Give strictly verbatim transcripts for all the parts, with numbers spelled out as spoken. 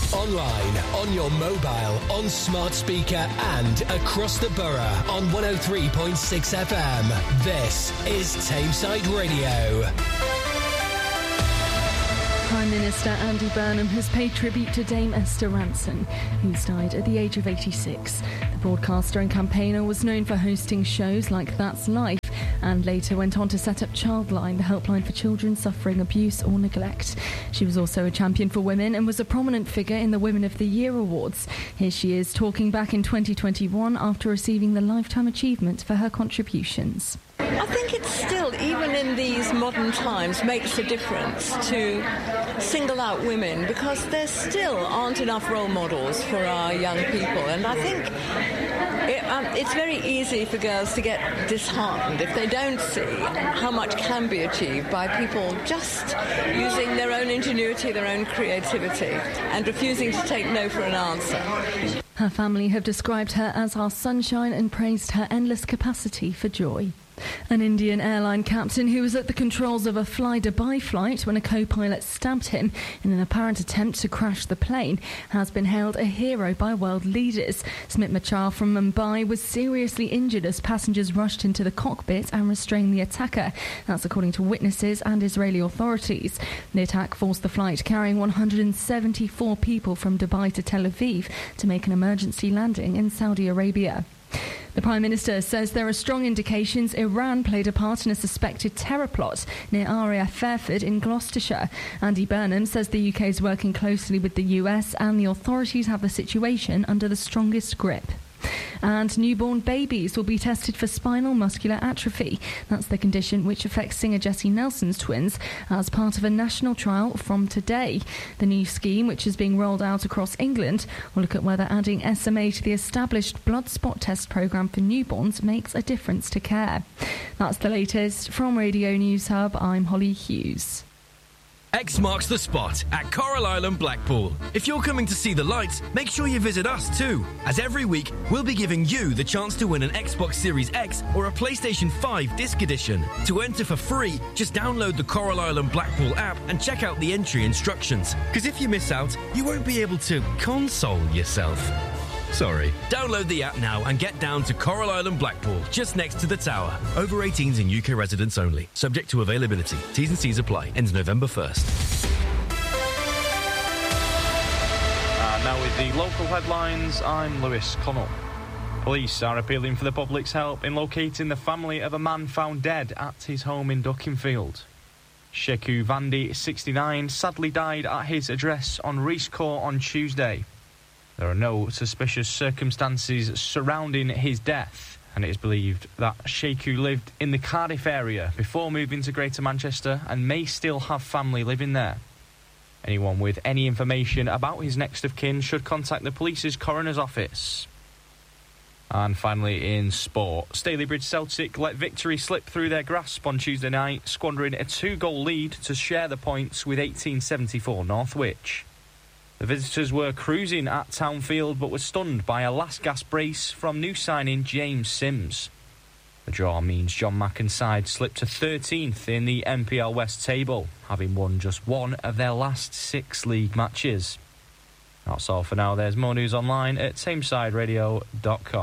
online, on your mobile, on smart speaker and across the borough on one oh three point six F M. This is Tameside Radio. Prime Minister Andy Burnham has paid tribute to Dame Esther Rantzen, who's died at the age of eighty-six. The broadcaster and campaigner was known for hosting shows like That's Life, and later went on to set up Childline, the helpline for children suffering abuse or neglect. She was also a champion for women and was a prominent figure in the Women of the Year Awards. Here she is talking back in twenty twenty-one after receiving the Lifetime Achievement for her contributions. I think it still, even in these modern times, makes a difference to single out women because there still aren't enough role models for our young people. And I think it, um, it's very easy for girls to get disheartened if they don't see how much can be achieved by people just using their own ingenuity, their own creativity, and refusing to take no for an answer. Her family have described her as our sunshine and praised her endless capacity for joy. An Indian airline captain who was at the controls of a Fly Dubai flight when a co-pilot stabbed him in an apparent attempt to crash the plane has been hailed a hero by world leaders. Smit Machar from Mumbai was seriously injured as passengers rushed into the cockpit and restrained the attacker. That's according to witnesses and Israeli authorities. The attack forced the flight carrying one hundred seventy-four people from Dubai to Tel Aviv to make an emergency landing in Saudi Arabia. The Prime Minister says there are strong indications Iran played a part in a suspected terror plot near R A F Fairford in Gloucestershire. Andy Burnham says the U K is working closely with the U S and the authorities have the situation under the strongest grip. And newborn babies will be tested for spinal muscular atrophy. That's the condition which affects singer Jessie Nelson's twins as part of a national trial from today. The new scheme, which is being rolled out across England, will look at whether adding S M A to the established blood spot test programme for newborns makes a difference to care. That's the latest from Radio News Hub. I'm Holly Hughes. X marks the spot at Coral Island, Blackpool. If you're coming to see the lights, make sure you visit us too, as every week we'll be giving you the chance to win an Xbox Series X or a PlayStation five Disc Edition. To enter for free, just download the Coral Island Blackpool app and check out the entry instructions. Because if you miss out, you won't be able to console yourself. Sorry. Download the app now and get down to Coral Island, Blackpool, just next to the tower. Over eighteens and U K residents only. Subject to availability. T's and C's apply. Ends November first. Uh, now with the local headlines, I'm Lewis Connell. Police are appealing for the public's help in locating the family of a man found dead at his home in Duckinfield. Sheku Vandi, sixty-nine, sadly died at his address on Rees Court on Tuesday. There are no suspicious circumstances surrounding his death, and it is believed that Sheku lived in the Cardiff area before moving to Greater Manchester and may still have family living there. Anyone with any information about his next of kin should contact the police's coroner's office. And finally in sport, Stalybridge Celtic let victory slip through their grasp on Tuesday night, squandering a two-goal lead to share the points with eighteen seventy-four Northwich. The visitors were cruising at Townfield but were stunned by a last-gasp brace from new signing James Sims. The draw means John Macken's side slipped to thirteenth in the M P L West table, having won just one of their last six league matches. That's all for now. There's more news online at tameside radio dot com.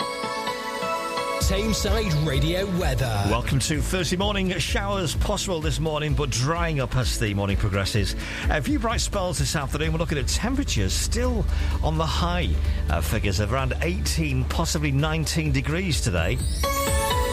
Tameside Radio weather. Welcome to Thursday morning. Showers possible this morning, but drying up as the morning progresses. A few bright spells this afternoon. We're looking at temperatures still on the high uh, figures of around eighteen, possibly nineteen degrees today.